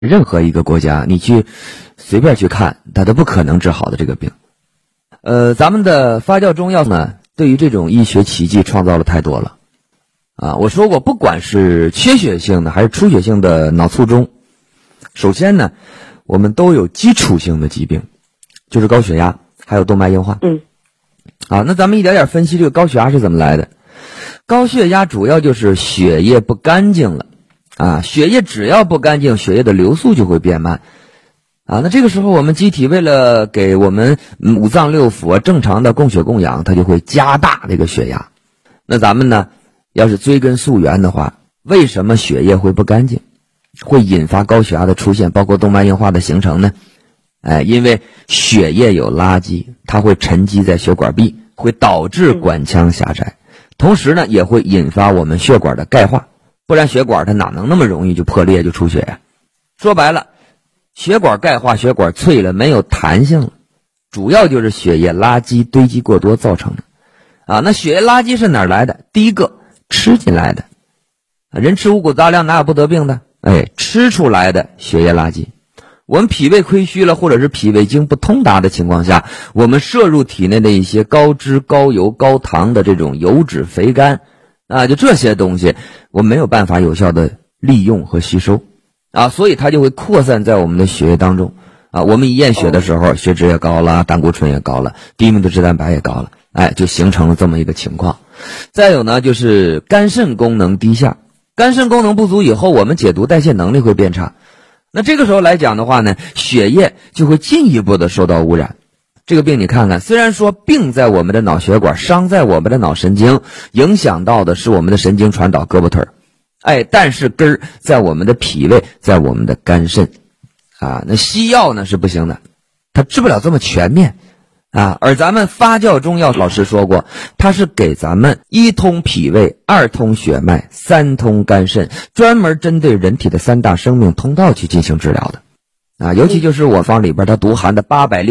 任何一个国家你去随便去看，它都不可能治好的这个病。咱们的发酵中药呢，对于这种医学奇迹创造了太多了啊！我说过，不管是缺血性的还是出血性的脑卒中，首先呢，我们都有基础性的疾病，就是高血压还有动脉硬化。那咱们一点点分析这个高血压是怎么来的。高血压主要就是血液不干净了啊，血液只要不干净，血液的流速就会变慢啊。那这个时候我们机体为了给我们五脏六腑正常的供血供氧，它就会加大这个血压。那咱们呢，要是追根溯源的话，为什么血液会不干净，会引发高血压的出现，包括动脉硬化的形成呢？因为血液有垃圾，它会沉积在血管壁，会导致管腔狭窄，同时呢也会引发我们血管的钙化，不然血管它哪能那么容易就破裂就出血呀？说白了，血管钙化，血管脆了，没有弹性了，主要就是血液垃圾堆积过多造成的啊。那血液垃圾是哪儿来的？第一个，吃进来的，人吃五谷杂粮哪有不得病的？吃出来的血液垃圾。我们脾胃亏虚了，或者是脾胃经不通达的情况下，我们摄入体内的一些高脂、高油、高糖的这种油脂肥甘啊，就这些东西我们没有办法有效的利用和吸收啊，所以它就会扩散在我们的血液当中啊。我们一验血的时候，血脂也高了，胆固醇也高了，低密度脂蛋白也高了，就形成了这么一个情况。再有呢，就是肝肾功能低下，肝肾功能不足以后，我们解毒代谢能力会变差。那这个时候来讲的话呢，血液就会进一步的受到污染。这个病你看看，虽然说病在我们的脑血管，伤在我们的脑神经，影响到的是我们的神经传导胳膊腿但是根儿在我们的脾胃，在我们的肝肾啊。那西药呢是不行的，它治不了这么全面啊。而咱们发酵中药老师说过，它是给咱们一通脾胃，二通血脉，三通肝肾，专门针对人体的三大生命通道去进行治疗的啊。尤其就是我方里边它独含的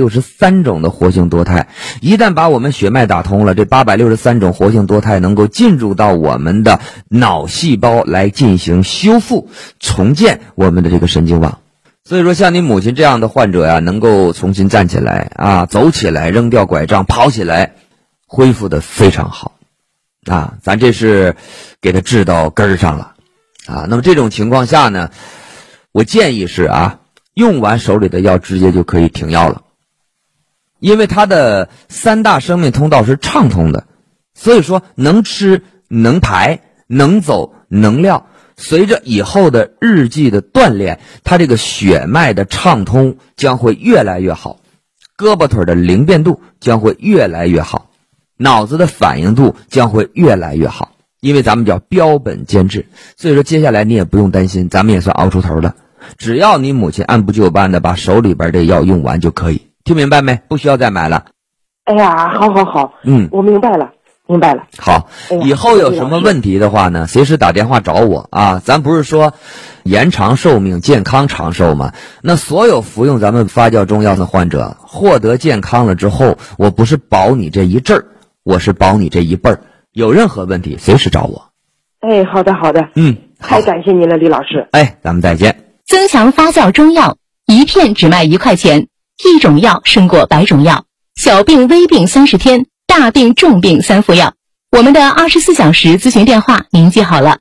863种的活性多肽，一旦把我们血脉打通了，这863种活性多肽能够进入到我们的脑细胞来进行修复重建我们的这个神经网。所以说像你母亲这样的患者呀，能够重新站起来啊，走起来，扔掉拐杖，跑起来，恢复的非常好啊。咱这是给他治到根儿上了啊。那么这种情况下呢，我建议是用完手里的药直接就可以停药了，因为它的三大生命通道是畅通的，所以说能吃能排能走能料。随着以后的日季的锻炼，它这个血脉的畅通将会越来越好，胳膊腿的灵便度将会越来越好，脑子的反应度将会越来越好，因为咱们叫标本兼治。所以说接下来你也不用担心，咱们也算熬出头了，只要你母亲按部就班的把手里边这药用完就可以。听明白没？不需要再买了。 哎呀，好，我明白了。 好，以后有什么问题的话呢，随时打电话找我啊。咱不是说延长寿命、健康长寿吗？那所有服用咱们发酵中药的患者获得健康了之后，我不是保你这一阵儿，我是保你这一辈儿。有任何问题随时找我。 好的。太感谢您了，李老师。 咱们再见。 增强发酵中药，一片只卖1块钱，一种药胜过100种药。小病微病30天，大病重病3副药。我们的24小时咨询电话您记好了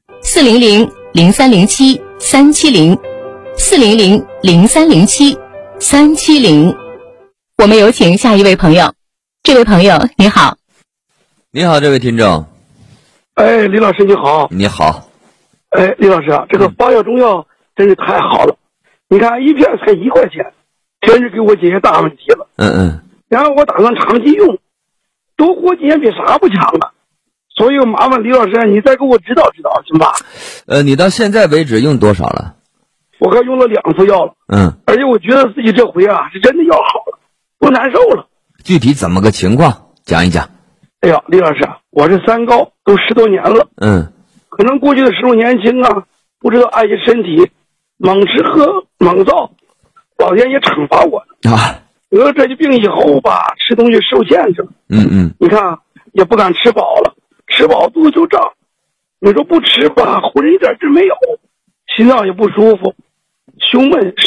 ，400-0307-370，400-0307-370。我们有请下一位朋友。这位朋友你好。 你好，这位听众。 李老师你好。 你好。 李老师这个发酵中药真是太好了，你看一片才1块钱，真是给我解决大问题了。然后我打算长期用，多活几年比啥不强啊。所以我麻烦李老师你再给我指导指导行吧。 你到现在为止用多少了？ 我还用了2副药了。而且我觉得自己这回是真的要好了，不难受了。 具体怎么个情况讲一讲。 李老师我是3高都10多年了。可能过去的时候年轻不知道爱惜身体，猛吃喝猛造，老天爷惩罚我得了这疾病以后吧，吃东西受限制了。你看也不敢吃饱了，吃饱肚子就胀，你说不吃吧，浑身一点劲没有，心脏也不舒服， 胸闷。